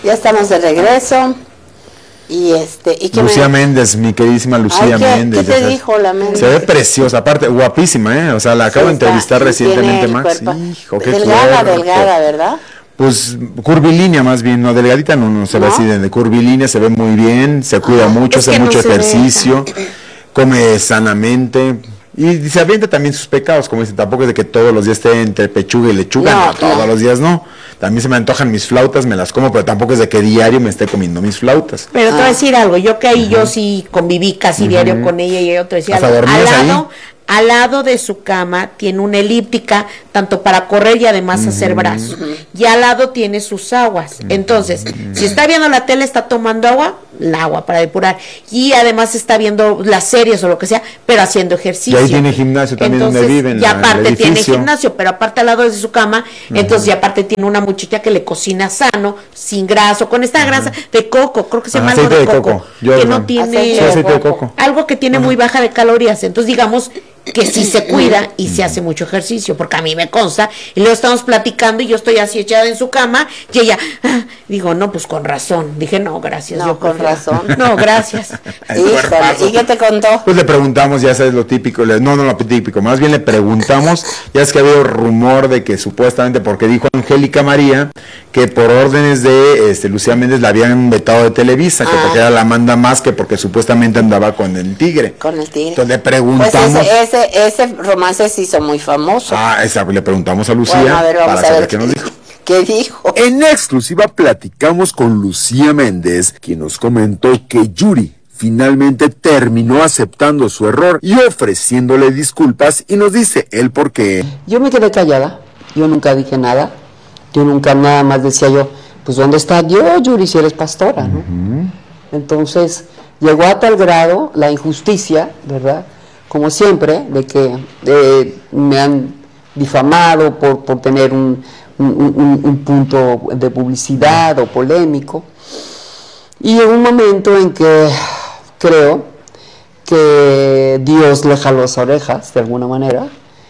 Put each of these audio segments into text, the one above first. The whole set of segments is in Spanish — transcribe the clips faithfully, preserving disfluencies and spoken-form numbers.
Ya estamos de regreso. Y este, ¿y Lucía me... Méndez, mi queridísima Lucía Ay, ¿qué, Méndez. ¿Qué te sabes? Dijo la Méndez? Se ve preciosa, aparte, guapísima, ¿eh? O sea, la acabo sí, de entrevistar está, recientemente, Max. Hijo, qué delgada, cuerpo. delgada, ¿verdad? Pues curvilínea más bien, no delgadita, no, no se ¿No? ve así, de curvilínea, se ve muy bien, se cuida ah, mucho, hace mucho no ejercicio, come sanamente. Y se avienta también sus pecados, como dicen, tampoco es de que todos los días esté entre pechuga y lechuga, no, no todos no. los días no. También se me antojan mis flautas, me las como, pero tampoco es de que diario me esté comiendo mis flautas. Pero ah. te voy a decir algo, yo que ahí uh-huh. yo sí conviví casi uh-huh. diario con ella y yo te decía algo, al lado, al lado de su cama tiene una elíptica, tanto para correr y además uh-huh. hacer brazo. Uh-huh. Y al lado tiene sus aguas. Uh-huh. Entonces, uh-huh. si está viendo la tele, está tomando agua, el agua para depurar. Y además está viendo las series o lo que sea, pero haciendo ejercicio. Y ahí tiene gimnasio también. Entonces, donde viven. Y aparte tiene gimnasio, pero aparte al lado de su cama, uh-huh. entonces y aparte tiene una muchacha que le cocina sano, sin graso, con esta uh-huh. grasa de coco, creo que se llama algo de, de coco, coco. Yo que no, no tiene sí, aceite de coco. Algo que tiene uh-huh. muy baja de calorías. Entonces digamos que sí se cuida y se hace mucho ejercicio, porque a mí me consta, y luego estamos platicando y yo estoy así echada en su cama, y ella, ah, digo, no, pues con razón, dije, no, gracias. No, yo con prefiero. razón. No, gracias. ¿Y qué te contó? Pues le preguntamos, ya sabes lo típico, le, no, no lo típico, más bien le preguntamos, ya es que ha habido rumor de que supuestamente, porque dijo Angélica María, que por órdenes de este, Lucía Méndez la habían vetado de Televisa, ah. que porque era la manda más que porque supuestamente andaba con el tigre. Con el tigre. Entonces le preguntamos. Pues ese, ese, ese romance se hizo muy famoso. Ah, esa, le preguntamos a Lucía bueno, a ver, para a saber ver qué nos dijo. ¿Qué dijo? En exclusiva platicamos con Lucía Méndez, quien nos comentó que Yuri finalmente terminó aceptando su error y ofreciéndole disculpas, y nos dice el por qué. Yo me quedé callada, yo nunca dije nada, yo nunca nada más decía yo, pues ¿dónde está Dios, Yuri, si eres pastora, no? Uh-huh. Entonces llegó a tal grado la injusticia, ¿verdad?, como siempre, de que eh, me han difamado por, por tener un, un, un, un punto de publicidad o polémico, y en un momento en que creo que Dios le jaló las orejas de alguna manera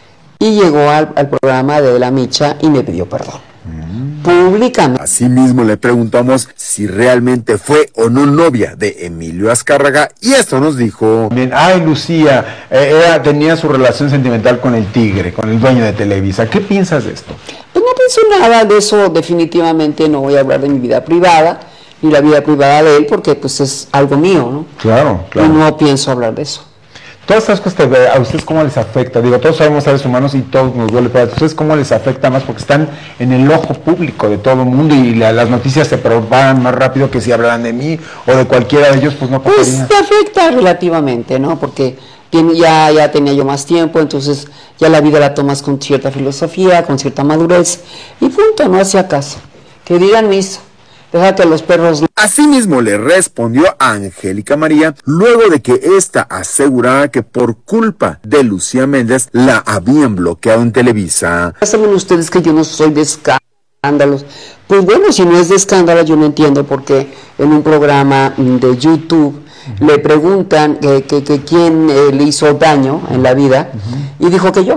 y llegó al, al programa de La Micha y me pidió perdón. Mm. Públicamente. Asimismo le preguntamos si realmente fue o no novia de Emilio Azcárraga, y esto nos dijo. Bien, ay Lucía, eh, ella tenía su relación sentimental con el tigre, con el dueño de Televisa. ¿Qué piensas de esto? Pues no pienso nada de eso, definitivamente no voy a hablar de mi vida privada, ni la vida privada de él, porque pues es algo mío, ¿no? Claro, claro. Y no pienso hablar de eso. Todas estas cosas, ¿a ustedes cómo les afecta? Digo, todos sabemos seres humanos y todos nos duele, pero ¿a ustedes cómo les afecta más? Porque están en el ojo público de todo el mundo y la, las noticias se propagan más rápido que si hablaran de mí o de cualquiera de ellos, pues no pasaría. Pues te afecta relativamente, ¿no? Porque ya, ya tenía yo más tiempo, entonces ya la vida la tomas con cierta filosofía, con cierta madurez, y punto, no hacía caso. Que digan misa. Deja que los perros... Asimismo le respondió a Angélica María luego de que ésta aseguraba que por culpa de Lucía Méndez la habían bloqueado en Televisa. Saben ustedes que yo no soy de escándalos. Pues bueno, si no es de escándalo, yo no entiendo por qué en un programa de YouTube uh-huh. le preguntan que, que, que quién eh, le hizo daño en la vida uh-huh. y dijo que yo.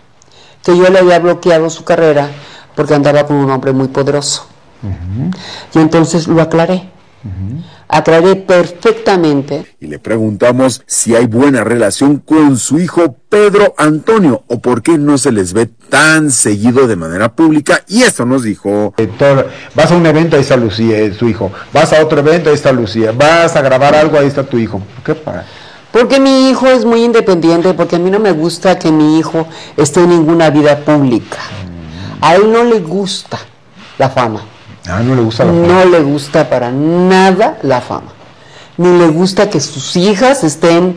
Que yo le había bloqueado su carrera porque andaba con un hombre muy poderoso. Uh-huh. Y entonces lo aclaré, uh-huh. aclaré perfectamente. Y le preguntamos si hay buena relación con su hijo Pedro Antonio o por qué no se les ve tan seguido de manera pública, y esto nos dijo. Eh, todo, vas a un evento, ahí está Lucía, eh, su hijo, vas a otro evento, ahí está Lucía, vas a grabar algo, ahí está tu hijo. ¿Qué pasa? Porque mi hijo es muy independiente, porque a mí no me gusta que mi hijo esté en ninguna vida pública. Uh-huh. A él no le gusta la fama. Ah, no le gusta la fama. No le gusta para nada la fama. Ni le gusta que sus hijas estén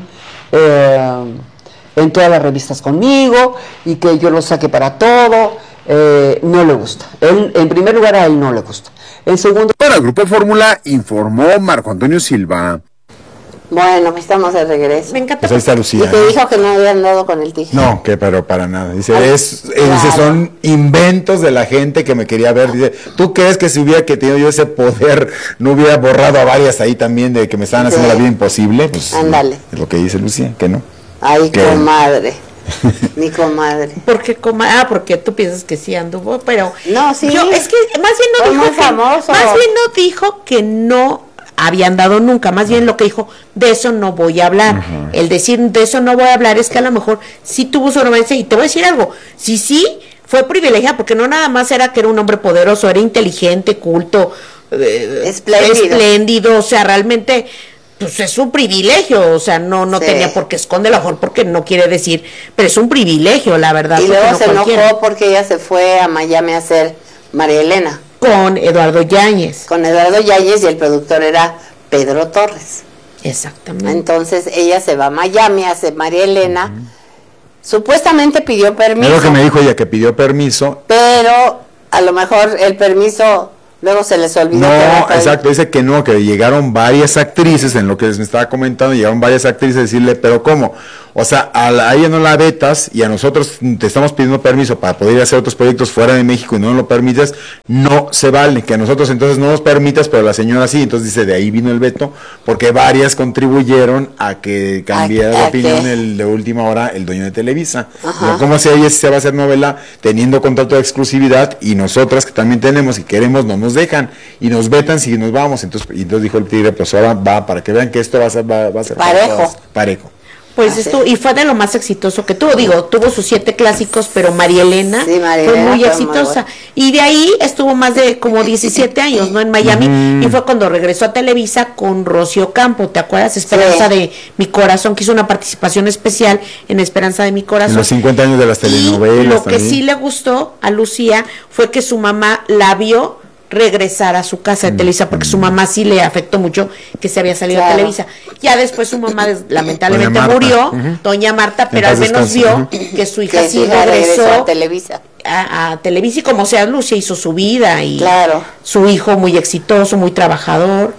eh, en todas las revistas conmigo y que yo lo saque para todo. Eh, no le gusta. Él, en primer lugar, a él no le gusta. En segundo... Para el Grupo Fórmula informó Marco Antonio Silva. Bueno, estamos de regreso. Me encanta. Pues ahí está Lucía. Y te dijo que no habían dado con el tigre. No, que pero para nada. Dice, Ay, es, claro. dice, son inventos de la gente que me quería ver. Dice, ¿tú crees que si hubiera que tenido yo ese poder, no hubiera borrado a varias ahí también de que me estaban haciendo sí. la vida imposible? Pues, ándale. Es lo que dice Lucía, que no. Ay, que, comadre. Mi comadre. Porque coma, ah, porque tú piensas que sí anduvo, pero no, sí. Yo es que más bien no Fue dijo muy que, famoso. más bien no dijo que no habían dado nunca, más bien lo que dijo, de eso no voy a hablar. Uh-huh. El decir de eso no voy a hablar es que a lo mejor sí tuvo su romance, y te voy a decir algo, sí, sí, fue privilegiada, porque no nada más era que era un hombre poderoso, era inteligente, culto, eh, espléndido. espléndido, o sea, realmente, pues es un privilegio, o sea, no no sí. tenía por qué esconderlo, a lo mejor porque no quiere decir, pero es un privilegio, la verdad. Y luego no se cualquiera. enojó porque ella se fue a Miami a hacer María Elena. Con Eduardo Yáñez. Con Eduardo Yáñez, y el productor era Pedro Torres. Exactamente. Entonces ella se va a Miami, hace María Elena. Uh-huh. Supuestamente pidió permiso. Es lo que me dijo ella, que pidió permiso. Pero a lo mejor el permiso luego se les olvidó. No, exacto, dice que no, que llegaron varias actrices, en lo que les me estaba comentando, llegaron varias actrices a decirle, pero ¿cómo? O sea, a, la, a ella no la vetas y a nosotros te estamos pidiendo permiso para poder hacer otros proyectos fuera de México y no lo permites, no se vale, que a nosotros entonces no nos permitas, pero la señora sí. Entonces dice, de ahí vino el veto, porque varias contribuyeron a que cambiara de opinión el de última hora el dueño de Televisa. Pero ¿cómo si ella se va a hacer novela teniendo contrato de exclusividad y nosotras que también tenemos y queremos no nos dejan y nos vetan si nos vamos? Entonces, y entonces dijo el tigre, pues ahora va, para que vean que esto va a ser, va, va a ser parejo. Parejo. Pues esto, y fue de lo más exitoso que tuvo, digo, tuvo sus siete clásicos, pero María Elena sí, María fue Elena muy fue exitosa. Muy y de ahí estuvo más de como diecisiete años, ¿no? En Miami, uh-huh. y fue cuando regresó a Televisa con Rocío Campo, ¿te acuerdas? Esperanza sí. de mi corazón, que hizo una participación especial en Esperanza de mi corazón. En los cincuenta años de las telenovelas. Y lo también. que sí le gustó a Lucía fue que su mamá la vio regresar a su casa de Televisa, porque su mamá sí le afectó mucho que se había salido claro. a Televisa. Ya después su mamá lamentablemente Doña murió, uh-huh. doña Marta, pero al menos vio uh-huh. que su hija que sí hija regresó a Televisa. A, a Televisa, y como sea, Lucia hizo su vida y claro. su hijo muy exitoso, muy trabajador.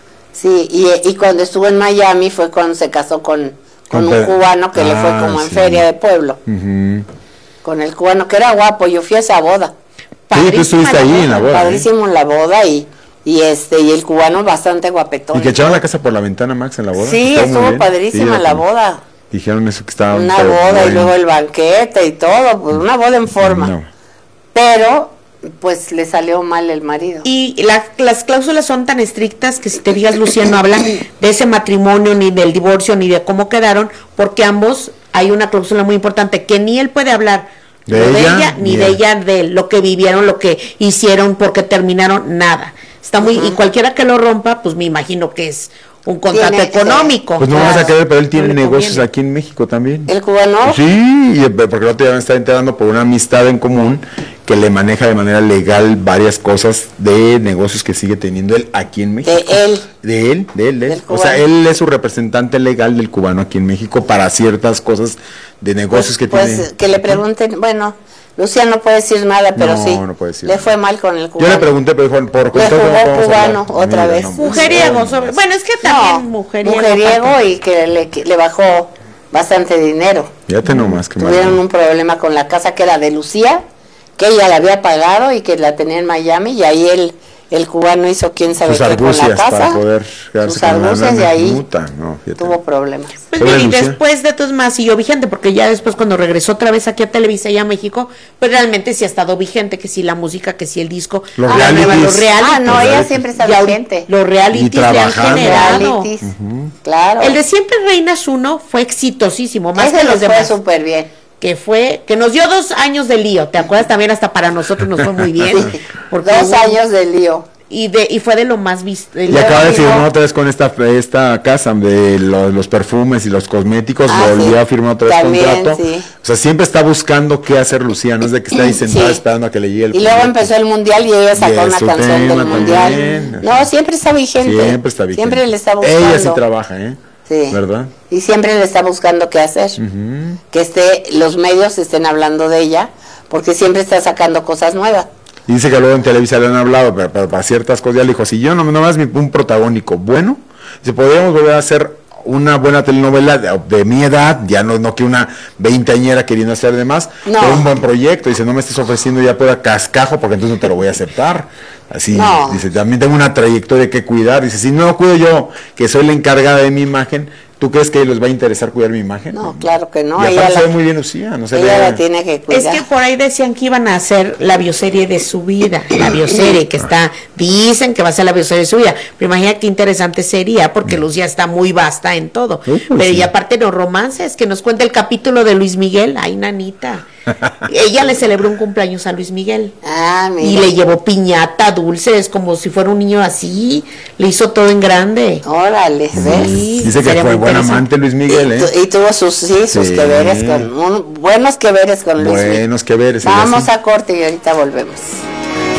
Sí, y, y cuando estuvo en Miami fue cuando se casó con, con, con un cubano que ah, le fue como en sí. feria de pueblo. Uh-huh. Con el cubano, que era guapo, yo fui a esa boda. Sí, tú estuviste ahí en la boda. Padrísimo ¿eh? en la boda y, y este y el cubano bastante guapetón. Y que echaron la casa por la ventana, Max, en la boda. Sí, estuvo padrísima sí, la boda. Dijeron eso que estaba una boda y luego el banquete y todo, pues una boda en forma. No. Pero pues le salió mal el marido. Y la, las cláusulas son tan estrictas que si te digas, Lucía, no habla de ese matrimonio, ni del divorcio, ni de cómo quedaron, porque ambos hay una cláusula muy importante, que ni él puede hablar de, ella, de ella, ni de ella, de lo que vivieron, lo que hicieron, porque terminaron, nada. Está muy, uh-huh. y cualquiera que lo rompa, pues me imagino que es un contrato tiene, económico. Pues no claro. vas a querer, pero él tiene no negocios conviene. Aquí en México también. ¿El cubano? Sí, porque el otro día me está enterando por una amistad en común que le maneja de manera legal varias cosas de negocios que sigue teniendo él aquí en México. De él. De él, de él, de él. O sea, él es su representante legal del cubano aquí en México para ciertas cosas de negocios pues, que pues, tiene. Pues que le pregunten, bueno, Lucía no puede decir nada, pero no, sí, no puede decir le nada. fue mal con el cubano. Yo le pregunté, pero dijo, por le jugó cubano otra Mira, vez. No, mujeriego, sobre, bueno, es que también no, mujeriego. Mujeriego y que le, que le bajó bastante dinero. Fíjate nomás que tuvieron mal. Un problema con la casa que era de Lucía, que ella la había pagado y que la tenía en Miami, y ahí él, el cubano hizo quién sabe sus qué con la casa, para poder sus argucias, y ahí muta, no, tuvo problemas. Pues mira, y después de todos más siguió vigente, porque ya después cuando regresó otra vez aquí a Televisa y a México, pues realmente sí ha estado vigente, que sí la música, que sí el disco, los ah, realities. Los realities. Ah, no, ella siempre está vigente. Los realities le han generado. Realities, uh-huh. Claro. El de Siempre Reinas uno fue exitosísimo, más ese que los demás. Fue súper bien. Que fue, que nos dio dos años de lío, ¿te acuerdas? También hasta para nosotros nos fue muy bien. Sí, porque dos hubo, años de lío. Y de y fue de lo más visto. Y acaba de firmar otra vez con esta esta casa de los, los perfumes y los cosméticos, ah, volvió sí. a firmar otra vez También, contrato. Sí. O sea, siempre está buscando qué hacer Lucía, no es de que está ahí sentada sí. esperando a que le llegue el Y luego empezó el mundial y ella sacó una canción del mundial. También. No, siempre está vigente. Siempre está vigente. Siempre le está buscando. Ella sí trabaja, ¿eh? Sí. ¿Verdad? Y siempre le está buscando qué hacer. Uh-huh. Que esté, los medios estén hablando de ella, porque siempre está sacando cosas nuevas. Y dice que luego en Televisa le han hablado, pero, pero para ciertas cosas ya le dijo, si yo no nomás no un protagónico bueno, si podríamos volver a hacer una buena telenovela de, de mi edad, ya no, no que una veinteañera queriendo hacer de más, no. pero un buen proyecto, dice, no me estés ofreciendo ya pura cascajo, porque entonces no te lo voy a aceptar. Así, no. dice, también tengo una trayectoria que cuidar, dice, si no cuido yo, que soy la encargada de mi imagen, ¿Tú crees que les va a interesar cuidar mi imagen? No, claro que no. Y ella se la, ve muy bien Lucía, no se ella ve... la tiene que cuidar. Es que por ahí decían que iban a hacer la bioserie de su vida, la bioserie que está, dicen que va a ser la bioserie de su vida, pero imagina qué interesante sería, porque Lucía está muy vasta en todo, Uh, pero sí. y aparte los romances, que nos cuenta el capítulo de Luis Miguel, ay nanita, ella le celebró un cumpleaños a Luis Miguel. Ah, mira. Y le llevó piñata, dulces, como si fuera un niño así, le hizo todo en grande. Órale, ¿ves? Sí, Dice que sería fue muy buen interesante. amante Luis Miguel, y, ¿eh? tu- y tuvo sus, sí, sus Sí. que veres con, un- buenos que veres con Luis Miguel. Buenos que ver. Vamos a corte y ahorita volvemos.